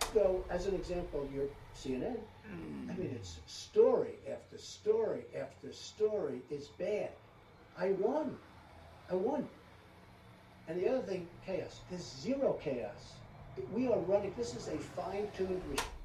go, as an example, your CNN. I mean, it's story after story after story is bad. I won. And the other thing, chaos. There's zero chaos. We are running, this is a fine-tuned machine.